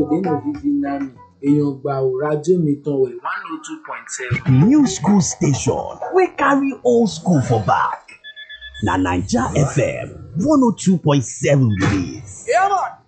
Dènà vivi nami èèyàn gbà ò rájò mi tán wẹ̀ 102.7. New school station wey carry old school for back. Na Naija FM 102.7 be dis. Yeah, man.